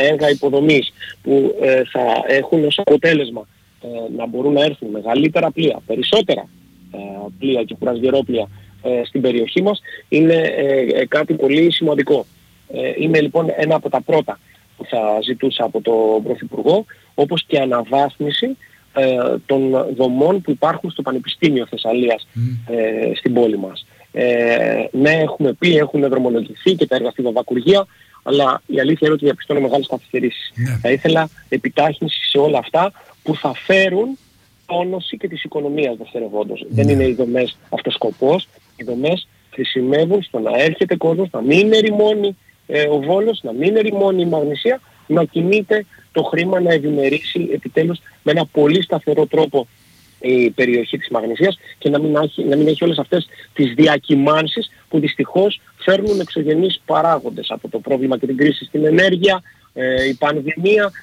έργα υποδομής που θα έχουν ως αποτέλεσμα να μπορούν να έρθουν μεγαλύτερα πλοία, περισσότερα πλοία και κουρασγερόπλοια στην περιοχή μας, είναι κάτι πολύ σημαντικό. Είναι λοιπόν ένα από τα πρώτα που θα ζητούσα από τον Πρωθυπουργό, όπως και αναβάθμιση των δομών που υπάρχουν στο Πανεπιστήμιο Θεσσαλίας στην πόλη μας. Ναι, έχουμε πει, έχουν δρομολογηθεί και τα έργα στη Βαβακουργία, αλλά η αλήθεια είναι ότι διαπιστώνω μεγάλες καθυστερήσεις. Θα ήθελα επιτάχυνση σε όλα αυτά που θα φέρουν τόνωση και της οικονομίας δευτερευόντως. Δεν είναι οι δομές αυτός σκοπός. Οι δομές χρησιμεύουν στο να έρχεται κόσμος, να μην είναι ερημώνει ο Βόλος, να μην είναι ερημώνει η Μαγνησία, να κινείται το χρήμα, να ευημερήσει επιτέλους με ένα πολύ σταθερό τρόπο η περιοχή της Μαγνησίας και να μην έχει όλες αυτές τις διακυμάνσεις που δυστυχώς φέρνουν εξωγενείς παράγοντες από το πρόβλημα και την κρίση στην ενέργεια, η πανδημία,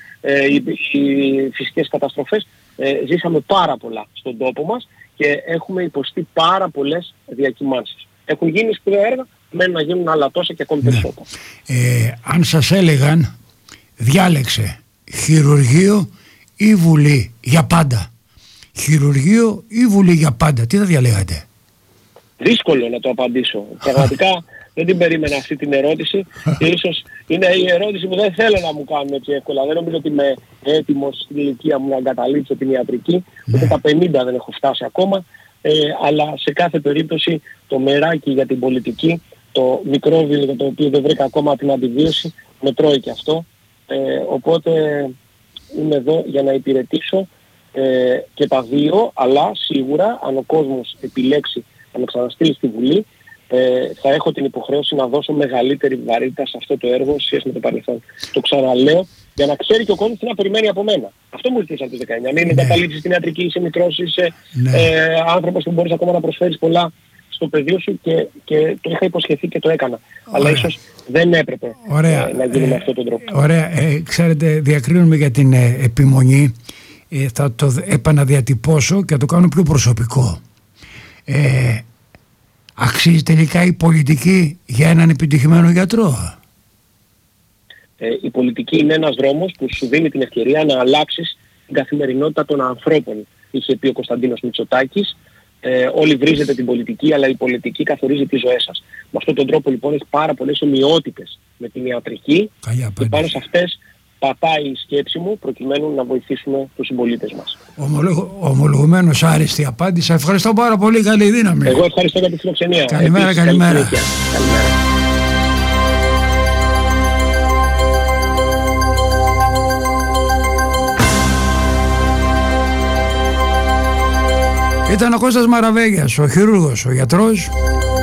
οι φυσικές καταστροφές. Ζήσαμε πάρα πολλά στον τόπο μας και έχουμε υποστεί πάρα πολλές διακυμάνσεις. Έχουν γίνει σπουδαία έργα, μένουν να γίνουν άλλα τόσα και ακόμη περισσότερα. Αν σας έλεγαν διάλεξε χειρουργείο ή βουλή για πάντα, χειρουργείο ή βουλή για πάντα, τι θα διαλέγατε? Δύσκολο να το απαντήσω. Πραγματικά δεν την περίμενα αυτή την ερώτηση και ίσως είναι η ερώτηση που δεν θέλω να μου κάνουν έτσι εύκολα. Δεν νομίζω ότι είμαι έτοιμος στην ηλικία μου να εγκαταλείψω την ιατρική. Ούτε τα 50 δεν έχω φτάσει ακόμα. Αλλά σε κάθε περίπτωση το μεράκι για την πολιτική, το μικρόβιο για το οποίο δεν βρήκα ακόμα την αντιβίωση, με τρώει και αυτό. Οπότε είμαι εδώ για να υπηρετήσω και τα δύο, αλλά σίγουρα αν ο κόσμος επιλέξει να με ξαναστείλει στη Βουλή, θα έχω την υποχρέωση να δώσω μεγαλύτερη βαρύτητα σε αυτό το έργο σε σχέση με το παρελθόν. Το ξαναλέω για να ξέρει και ο κόσμος τι να περιμένει από μένα. Αυτό μου ζητήσα από τους 19. Μην εγκαταλείψεις την ιατρική, είσαι μικρός, είσαι άνθρωπος που μπορείς ακόμα να προσφέρεις πολλά στο πεδίο σου και το είχα υποσχεθεί και το έκανα. Αλλά ίσως δεν έπρεπε να γίνει με αυτόν τον τρόπο. Ωραία. Ξέρετε, διακρίνουμε για την επιμονή. Θα το επαναδιατυπώσω και θα το κάνω πιο προσωπικό. Αξίζει τελικά η πολιτική για έναν επιτυχημένο γιατρό? Η πολιτική είναι ένας δρόμος που σου δίνει την ευκαιρία να αλλάξεις την καθημερινότητα των ανθρώπων. Είχε πει ο Κωνσταντίνος Μητσοτάκης, όλοι βρίζετε την πολιτική, αλλά η πολιτική καθορίζει τις ζωές σας. Με αυτόν τον τρόπο λοιπόν έχει πάρα πολλές ομοιότητες με την ιατρική και πάνω σε αυτές πατάει η σκέψη μου προκειμένου να βοηθήσουμε τους συμπολίτες μας. Ομολογουμένως άριστη απάντηση. Ευχαριστώ πάρα πολύ. Καλή δύναμη. Εγώ ευχαριστώ για τη φιλοξενία. Καλημέρα. Επίσης, καλημέρα. Ήταν ο Κώστας Μαραβέγιας, ο χειρούργος, ο γιατρός.